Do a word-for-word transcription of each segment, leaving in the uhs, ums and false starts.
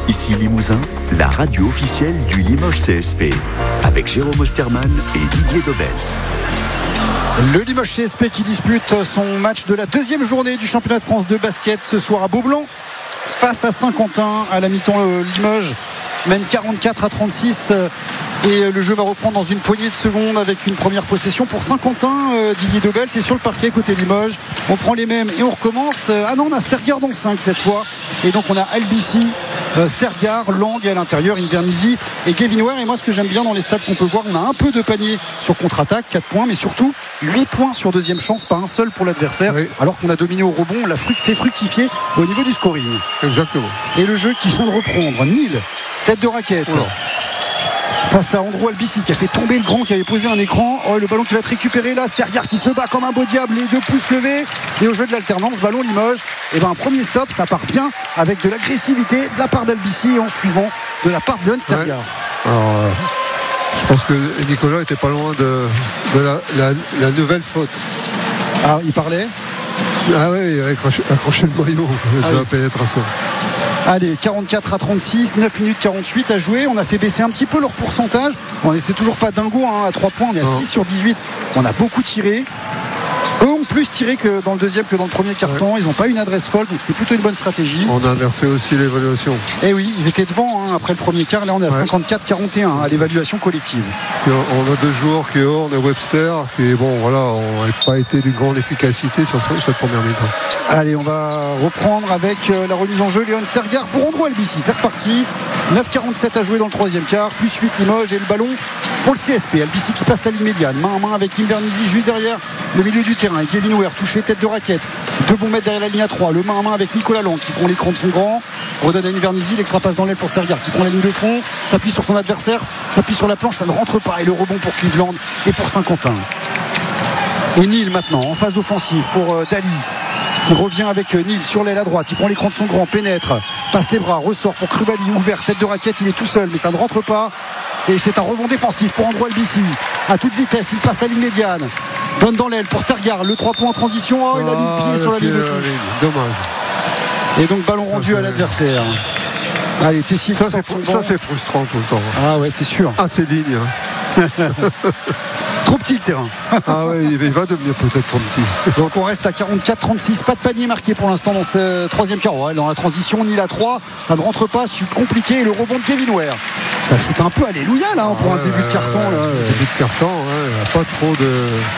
Ici Limousin, la radio officielle du Limoges C S P, avec Jérôme Osterman et Didier Dobels. Le Limoges C S P qui dispute son match de la deuxième journée du championnat de France de basket ce soir à Beaublanc face à Saint-Quentin. À la mi-temps, le Limoges mène quarante-quatre à trente-six et le jeu va reprendre dans une poignée de secondes avec une première possession pour Saint-Quentin. euh, Didier Dobel, c'est sur le parquet côté Limoges. On prend les mêmes et on recommence. Ah non, on a Stergard dans le cinq cette fois, et donc on a Albici, euh, Stergard, Lang et à l'intérieur Invernizzi et Gavin Ware. Et moi, ce que j'aime bien dans les stats qu'on peut voir, on a un peu de panier sur contre-attaque, quatre points, mais surtout huit points sur deuxième chance, pas un seul pour l'adversaire, oui. Alors qu'on a dominé au rebond, on l'a fait fructifier au niveau du scoring. Exactement. Et le jeu qui vient de reprendre, Nil, tête de raquette. Oula. Face à Andrew Albici qui a fait tomber le grand, qui avait posé un écran. Oh, le ballon qui va être récupéré là, Stergard qui se bat comme un beau diable, les deux pouces levés, et au jeu de l'alternance, ballon Limoges. Et ben un premier stop, ça part bien avec de l'agressivité de la part d'Albici et en suivant de la part de John Stergard. Ouais. Alors, euh, je pense que Nicolas était pas loin de, de la, la, la nouvelle faute. Ah, il parlait. Ah oui, il a accroché, accroché le maillot sur ah la oui. pénétration. Allez, quarante-quatre à trente-six, neuf minutes quarante-huit à jouer. On a fait baisser un petit peu leur pourcentage. On c'est toujours pas dingo hein, à trois points. On est à non. six sur dix-huit. On a beaucoup tiré. Eux ont plus tiré que dans le deuxième que dans le premier carton. Ouais. Ils n'ont pas une adresse folle, donc c'était plutôt une bonne stratégie. On a inversé aussi l'évaluation. Eh oui, ils étaient devant hein, après le premier quart. Là, on est à ouais. cinquante-quatre à quarante et un à l'évaluation collective. On a deux joueurs qui est hors, on a Webster, qui bon, voilà, on n'a pas été d'une grande efficacité sur cette première mi-temps. Allez, on va reprendre avec la remise en jeu. Léon Stergard pour Andrew Albici. C'est reparti. neuf quarante-sept à jouer dans le troisième quart, plus huit Limoges et le ballon pour le C S P. Albici qui passe la ligne médiane, main à main avec Invernizzi juste derrière le milieu du terrain. Et Gavin Ware touché tête de raquette. Deux bons mètres derrière la ligne à trois. Le main à main avec Nicolas Lang qui prend l'écran de son grand. Redonne à Invernizzi, l'extra passe dans l'aile pour Stergard qui prend la ligne de fond, s'appuie sur son adversaire, s'appuie sur la planche, ça ne rentre pas. Et le rebond pour Cleveland et pour Saint-Quentin. Et Nil maintenant en phase offensive pour euh, Dali, qui revient avec Nil sur l'aile à droite. Il prend l'écran de son grand, pénètre, passe les bras, ressort pour Krubali, ouvert, tête de raquette, il est tout seul, mais ça ne rentre pas. Et c'est un rebond défensif pour Andrew Albici. À toute vitesse, il passe la ligne médiane. Donne dans l'aile pour Stergard, le trois points en transition. Oh, il a mis le pied ah, sur la ligne de touche. Dommage. Et donc ballon rendu à l'adversaire. Allez, Tessier ça, c'est, fr- ça c'est frustrant tout le temps. Ah ouais, c'est sûr. Ah, c'est digne. Hein. Trop petit le terrain. Ah ouais, il va devenir peut-être trop petit. Donc on reste à quarante-quatre à trente-six. Pas de panier marqué pour l'instant dans ce troisième quart. Ouais, dans la transition, Nil à trois. Ça ne rentre pas, c'est compliqué. Et le rebond de Gavin Ware. Ça shoot un peu alléluia là hein, pour ouais, un début de carton. Ouais, là. Début de carton, ouais, pas trop de.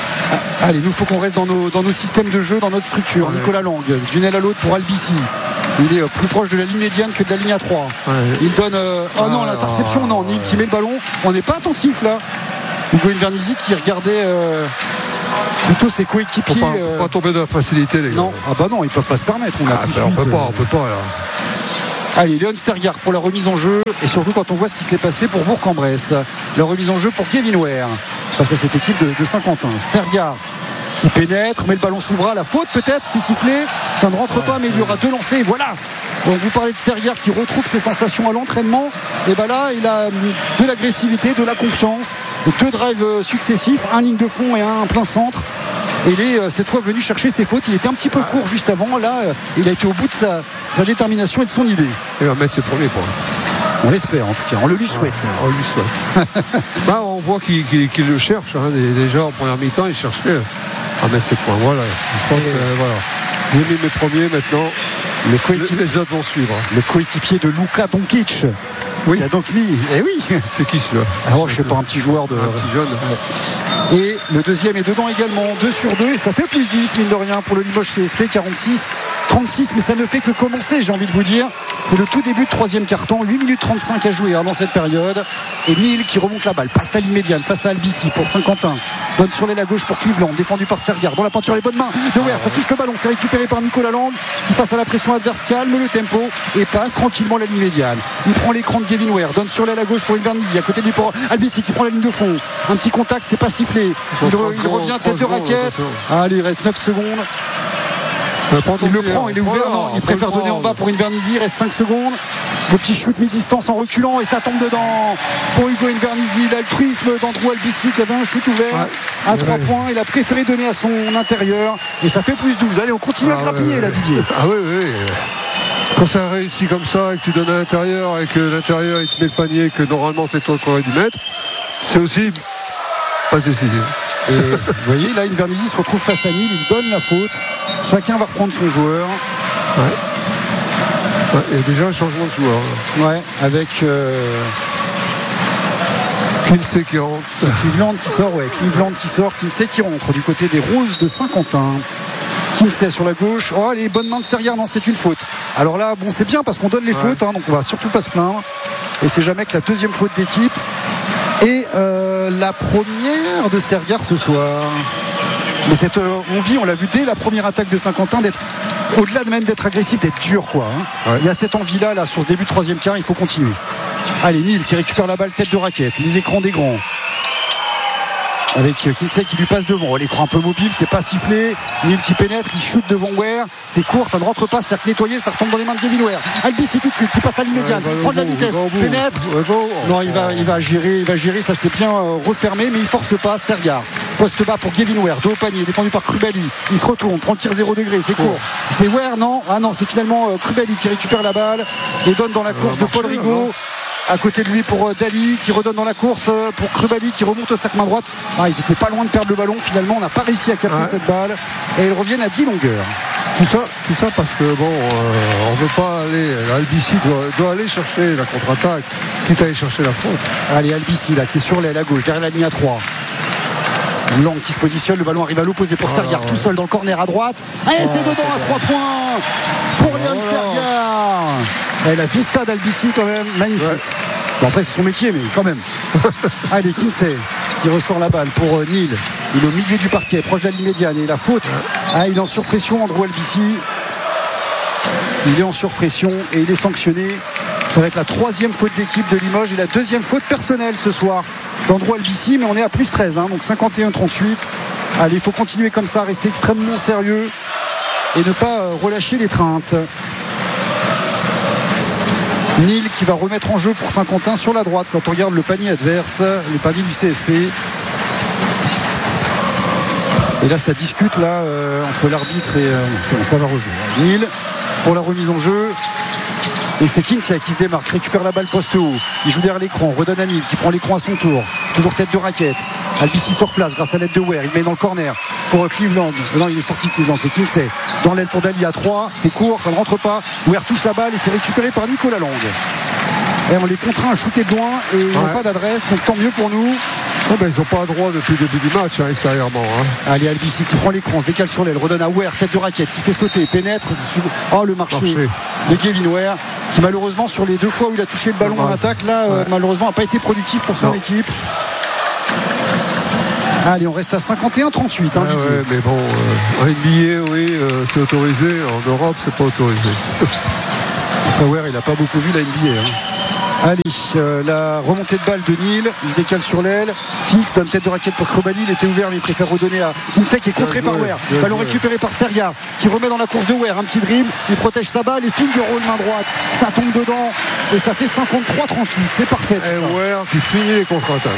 Ah, allez, nous faut qu'on reste dans nos, dans nos systèmes de jeu, dans notre structure. Ouais. Nicolas Lang, d'une aile à l'autre pour Albici. Il est plus proche de la ligne médiane que de la ligne à trois. Ouais. Il donne. Euh... Oh ah, non, l'interception, ah, non. Nil qui met le ballon. On n'est pas attentif là. Hugo Invernizzi qui regardait euh, plutôt ses coéquipiers. Faut pas, euh... faut pas tomber dans la facilité, les gars. Non, ah bah non, ils peuvent pas se permettre. On, a ah, ben on peut pas, on peut pas là. Allez, Léon Stergard pour la remise en jeu, et surtout quand on voit ce qui s'est passé pour Bourg-en-Bresse. La remise en jeu pour Gavin Ware face à cette équipe de, de Saint-Quentin. Stergard qui pénètre, met le ballon sous le bras, la faute peut-être, c'est sifflé, ça ne rentre pas, mais il y aura deux lancers, et voilà. Donc vous parlez de Stergard qui retrouve ses sensations à l'entraînement, et ben là il a de l'agressivité, de la confiance, deux drives successifs, un ligne de fond et un plein centre. Et il est cette fois venu chercher ses fautes. Il était un petit peu court juste avant. Là, il a été au bout de sa, sa détermination et de son idée. Il va mettre ses premiers points. On l'espère en tout cas, on le lui souhaite. Ouais, on lui souhaite. Bah, on voit qu'il, qu'il, qu'il le cherche. Hein. Déjà en première mi-temps, il cherchait à mettre ses points. Voilà. Je pense et... que voilà. J'ai mis mes premiers maintenant. Le coéquipier... Les autres vont suivre. Le coéquipier de Luka Doncic. Oui. Il a donc mis. Eh oui. C'est qui celui-là? Alors je sais pas, un petit joueur de. Un petit jeune. Ouais. Et le deuxième est dedans également, deux sur deux, et ça fait plus dix mine de rien pour le Limoges C S P, quarante-six trente-six, mais ça ne fait que commencer, j'ai envie de vous dire. C'est le tout début de troisième carton, huit minutes trente-cinq à jouer hein, dans cette période. Et Nil qui remonte la balle, passe la ligne médiane face à Albici pour Saint-Quentin. Donne sur l'aile à gauche pour Cleveland, défendu par Stergard. Dans la peinture, les bonnes mains de Ware, ça touche le ballon, c'est récupéré par Nicolas Lang qui face à la pression adverse calme le tempo et passe tranquillement la ligne médiane. Il prend l'écran de Gavin Ware, donne sur l'aile à gauche pour Invernizzi, à côté de lui pour Albici qui prend la ligne de fond. Un petit contact, c'est pas sifflé. Il, il revient tête de raquette. Allez, il reste neuf secondes. Il le prend, il est ouvert, non, il préfère donner en bas pour Invernizzi, il reste cinq secondes. Le petit shoot mi-distance en reculant et ça tombe dedans pour Hugo Invernizzi. L'altruisme d'Andrew Albici qui avait un shoot ouvert ouais. à trois ouais. points. Il a préféré donner à son intérieur et ça fait plus douze. Allez, on continue ah à grappiller ouais, là, Didier. Ah oui, oui. quand ça réussit comme ça et que tu donnes à l'intérieur et que l'intérieur il te met le panier que normalement c'est toi qui aurais dû mettre, c'est aussi pas décisif. Et vous voyez, là, Invernizzi se retrouve face à Nîmes, il donne la faute. Chacun va reprendre son joueur. Ouais. Ouais, il y a déjà un changement de joueur. Ouais, avec euh... Kinsey qui rentre. C'est Cleveland qui sort, ouais. Cleveland qui sort, Kinsey qui rentre du côté des Roses de Saint-Quentin. Kinsey sur la gauche. Oh, les bonnes mains de Stergaard, non, c'est une faute. Alors là, bon, c'est bien parce qu'on donne les ouais. fautes, hein, donc on va surtout pas se plaindre. Et c'est jamais que la deuxième faute d'équipe. Et euh, la première de Stergaard ce soir. Mais cette euh, envie, on l'a vu dès la première attaque de Saint-Quentin, d'être au-delà de même d'être agressif, d'être dur, quoi. Hein. Ouais. Il y a cette envie-là, là, sur ce début de troisième quart, il faut continuer. Allez, Neal qui récupère la balle, tête de raquette, les écrans des grands. Avec Kinsey qui lui passe devant. L'écran un peu mobile, c'est pas sifflé. Neal qui pénètre, il shoot devant Ware. C'est court, ça ne rentre pas, c'est nettoyé, ça retombe dans les mains de Gavin Ware. Albissi tout de suite, qui passe la ligne médiane, ouais, prend de la vitesse, pénètre. Non, il va, il va gérer, il va gérer, ça c'est bien euh, refermé, mais il force pas. Stergaard. Poste bas pour Gavin Ware, dos au panier, défendu par Krubali. Il se retourne, prend le tir zéro degré, c'est court. C'est Ware, non? Ah non, c'est finalement euh, Krubali qui récupère la balle et donne dans la course de Paul Rigaud. À côté de lui pour Daly qui redonne dans la course pour Krubali qui remonte au cercle main droite. Ah, ils étaient pas loin de perdre le ballon. Finalement, on n'a pas réussi à capter ouais. cette balle et ils reviennent à dix longueurs. Tout ça, tout ça parce que bon, euh, on veut pas aller. Albissi doit, doit aller chercher la contre-attaque, quitte à aller chercher la faute. Allez, Albissi là qui est sur l'aile à gauche derrière la ligne à trois. Lang qui se positionne, le ballon arrive à l'opposé pour Stergaard, tout seul dans le corner à droite. Allez, oh, c'est dedans à trois points pour Liam oh, Stergaard. Et la vista d'Albissi quand même, magnifique. Ouais. Bon, après c'est son métier, mais quand même. Allez, Kinsey qui ressort la balle pour euh, Neal. Il est au milieu du parquet, proche de la ligne médiane. Et la faute, ah, il est en surpression, Andrew Albissi. Il est en surpression et il est sanctionné. Ça va être la troisième faute d'équipe de Limoges et la deuxième faute personnelle ce soir d'Andrew Albissi, mais on est à plus treize, hein, donc cinquante et un trente-huit. Allez, il faut continuer comme ça, rester extrêmement sérieux et ne pas euh, relâcher l'étreinte. Neal qui va remettre en jeu pour Saint-Quentin sur la droite quand on regarde le panier adverse, le panier du C S P. Et là ça discute là euh, entre l'arbitre et euh, c'est bon, ça va rejouer. Neal pour la remise en jeu. Et c'est Kinsey qui se démarque, récupère la balle poste haut. Il joue derrière l'écran, redonne à Neal qui prend l'écran à son tour. Toujours tête de raquette. Albissi sur place grâce à l'aide de Ware. Il met dans le corner pour Cleveland. Non, il est sorti Cleveland, c'est Kinsey. Dans l'aile pour Daly à trois. C'est court, ça ne rentre pas. Ware touche la balle et c'est récupéré par Nicolas Lang. Et on les contraint à shooter de loin et ils n'ont ouais. pas d'adresse, donc tant mieux pour nous. Oh ben, ils n'ont pas le droit depuis le début du match hein, extérieurement. Hein. Allez, Albissi qui prend l'écran, se décale sur l'aile, redonne à Ware, tête de raquette, qui fait sauter, pénètre. Oh, le marché, marché. de Gavin Ware, qui malheureusement sur les deux fois où il a touché le ballon ouais. en attaque, là ouais. euh, malheureusement n'a pas été productif pour son non. équipe. Allez, on reste à cinquante et un trente-huit. Hein, ouais, ouais, mais bon, euh, en N B A, oui, euh, c'est autorisé. En Europe, c'est pas autorisé. Après, Ware, il n'a pas beaucoup vu la N B A. Hein. Allez, euh, la remontée de balle de Neal, il se décale sur l'aile, fixe, donne tête de raquette pour Krubali, il était ouvert mais il préfère redonner à Kinsey qui est contré par Ware. Ballon récupéré par Stergaard qui remet dans la course de Ware, un petit dribble, il protège sa balle et finger roll main droite, ça tombe dedans et ça fait cinquante-trois trente-huit, c'est parfait. Et Ware qui finit les contre-attaques.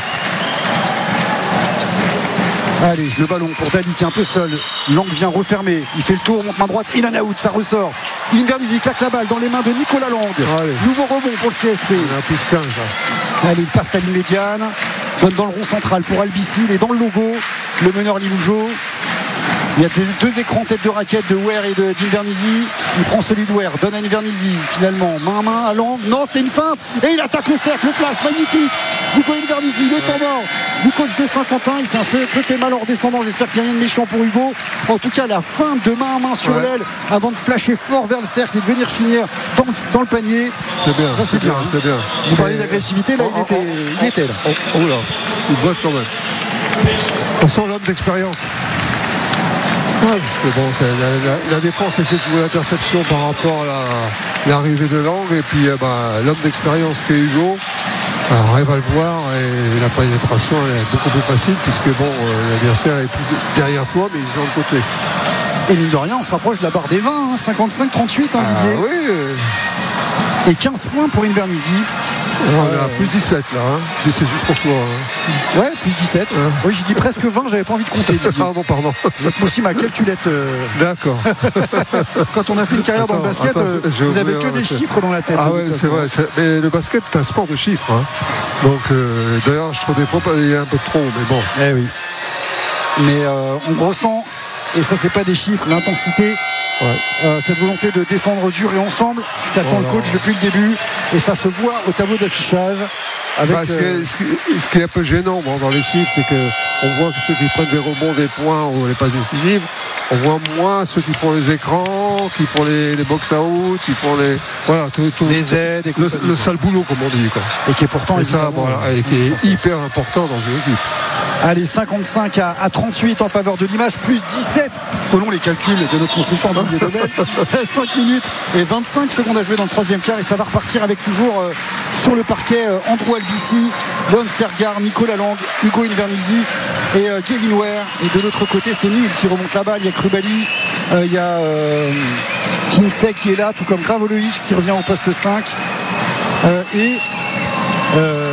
Allez, le ballon pour Daly qui est un peu seul. Lang vient refermer. Il fait le tour, monte main droite. In and out, ça ressort. Invernizzi claque la balle dans les mains de Nicolas Lang. Allez. Nouveau rebond pour le C S P. On a plus quinze. Là. Allez, il passe la ligne médiane. Donne dans le rond central pour Albissi. Il est dans le logo. Le meneur Limoujo. Il y a deux écrans tête de raquette de Ware et de d'Invernizzi. Il prend celui de Ware, donne à Invernizzi finalement, main à main à Lang. Non, c'est une feinte et il attaque le cercle, le flash, magnifique du coup Invernizzi, le temps mort du coach de Saint-Quentin. Il s'est un peu fait mal en redescendant. J'espère qu'il n'y a rien de méchant pour Hugo. En tout cas, la feinte de main à main sur ouais. l'aile avant de flasher fort vers le cercle et de venir finir dans, dans le panier. C'est bien, ça c'est, c'est bien, bien. C'est bien. Vous parlez d'agressivité, là oh, il, était, oh, il était là. Oh, oh là, il botte quand même. On sent l'homme d'expérience. Ouais, parce que bon, la, la, la défense essaie de jouer l'interception par rapport à la, l'arrivée de Lang et puis euh, bah, l'homme d'expérience qui est Hugo euh, arrive à le voir et la pénétration est beaucoup plus facile puisque bon euh, l'adversaire est plus derrière toi mais ils sont de côté. Et mine de rien on se rapproche de la barre des vingt, hein, cinquante-cinq trente-huit hein, ah, Didier. Oui. Euh... Et quinze points pour Invernizzi. On est à plus dix-sept là, hein. C'est juste pour toi. Hein. Ouais, plus dix-sept. Hein. Oui, j'ai dit presque vingt, j'avais pas envie de compter. Pardon, pardon. Moi aussi, ma calculette. Euh... D'accord. Quand on a fait une carrière attends, dans le basket, attends, euh, vous avez que des chiffres dans la tête. Ah ouais, c'est vrai. C'est... Mais le basket, c'est un sport de chiffres. Hein. Donc, euh, d'ailleurs, je trouve des fois, il y a un peu trop, mais bon. Eh oui. Mais euh, on ressent, et ça, c'est pas des chiffres, l'intensité. Ouais. Euh, cette volonté de défendre dur et ensemble, ce qu'attend oh le coach depuis le début, et ça se voit au tableau d'affichage. Avec bah, ce, euh... qui est, ce qui est un peu gênant bon, dans les chiffres, c'est qu'on voit que ceux qui prennent des rebonds, des points ou les passes décisives, on voit moins ceux qui font les écrans, qui font les, les box-out, qui font les voilà, tout, tout, les aides, et le, le sale boulot comme on dit quoi. Et qui est pourtant et ça, voilà, et qui est hyper important dans une équipe. Allez, cinquante-cinq à trente-huit en faveur de l'image, plus dix-sept selon les calculs de notre consultant Didier Dobet. cinq minutes et vingt-cinq secondes à jouer dans le troisième quart, et ça va repartir avec toujours euh, sur le parquet euh, Andrew Albici, Léon Stergaard, Nicolas Lang, Hugo Invernizzi et euh, Kevin Ware. Et de l'autre côté, c'est Nîmes qui remonte la balle. Il y a Krubali, euh, il y a euh, Kinsey qui est là, tout comme Gravolovic qui revient au poste cinq. Euh, et euh,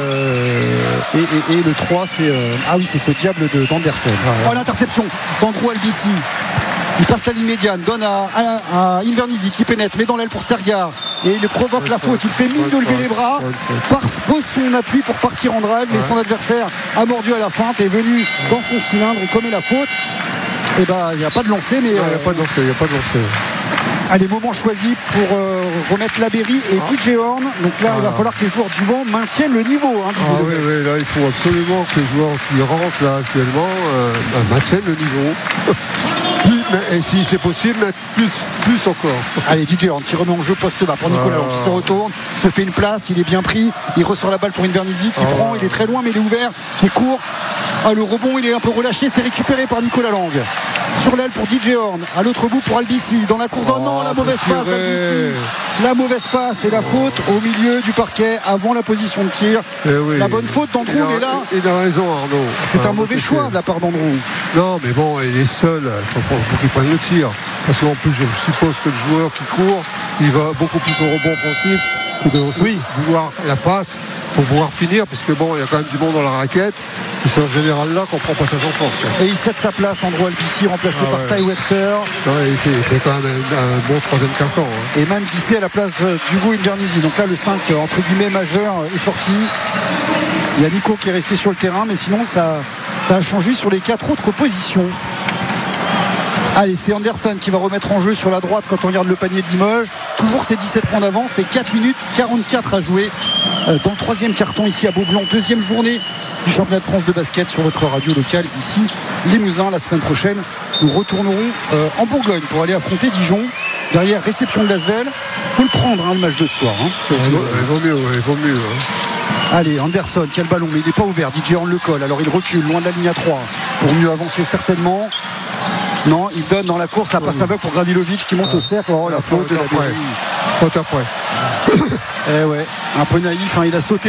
Et, et, et le trois, c'est euh, ah oui, c'est ce diable de, d'Anderson. Ah, ouais. Oh, l'interception d'Andrew Albici. Il passe la ligne médiane, donne à, à, à Invernizzi qui pénètre, met dans l'aile pour Stergaard et il provoque ouais, la faute. Il fait mine ouais, de lever ouais, les bras, ouais, pose son appui pour partir en drive, mais ouais. son adversaire a mordu à la feinte, est venu dans son cylindre et commet la faute. Et bah il n'y a pas de lancer, mais il n'y euh, a pas de lancer, il n'y a pas de lancer. Allez, moment choisi pour euh, remettre Labéry et ah. D J Horn. Donc là, ah. il va falloir que les joueurs du banc maintiennent le niveau. Hein, ah oui, oui, là, il faut absolument que les joueurs qui rentrent là actuellement euh, maintiennent le niveau. Plus, mais, et si c'est possible, plus, plus encore. Allez, D J Horn qui remet en jeu poste bas pour Nicolas Lang, qui se retourne, se fait une place, il est bien pris, il ressort la balle pour Invernizzi qui ah. prend, il est très loin mais il est ouvert, c'est court. Ah, le rebond il est un peu relâché, c'est récupéré par Nicolas Lang. Sur l'aile pour D J Horn, à l'autre bout pour Albici, dans la cour oh, non, la mauvaise passe d'Albici. La mauvaise passe et la faute au milieu du parquet avant la position de tir. Eh oui. La bonne faute d'Andrew, mais là. Il a raison, Arnaud. C'est enfin, un mauvais choix de la part d'Andrew. Non, mais bon, il est seul. Il faut, faut qu'il prenne le tir. Parce qu'en plus, je suppose que le joueur qui court, il va beaucoup plus au rebond offensif que de oui. vouloir la passe pour pouvoir finir, parce que bon, il y a quand même du monde dans la raquette. Et c'est en général là qu'on prend passage en force. Et il cède sa place, Andrew Albici, remplacé ah, par ouais. Ty Webster. Ouais, il, fait, il fait quand même un, un bon troisième quart-temps. Hein. Et même Guissé à la place d'Hugo Invernizzi. Donc là, le cinq, entre guillemets, majeur est sorti. Il y a Nico qui est resté sur le terrain, mais sinon, ça, ça a changé sur les quatre autres positions. Allez, c'est Anderson qui va remettre en jeu sur la droite quand on regarde le panier de Limoges. Toujours ses dix-sept points d'avance et quatre minutes quarante-quatre à jouer dans le troisième carton ici à Beaublanc. Deuxième journée du championnat de France de basket sur votre radio locale ici, Limousin. La semaine prochaine, nous retournerons euh, en Bourgogne pour aller affronter Dijon. Derrière, réception de Lasvel. Il faut le prendre, hein, le match de ce soir. Hein. Il vaut mieux, il vaut mieux. Hein. Allez, Anderson, quel ballon, mais il n'est pas ouvert. D J Horn le colle, alors il recule loin de la ligne à trois pour mieux avancer certainement. Non, il donne dans la course la passe aveugle pour Gravilovic qui monte au cercle. Oh, la faute de la faute après. Eh ouais, un peu naïf, hein, il a sauté.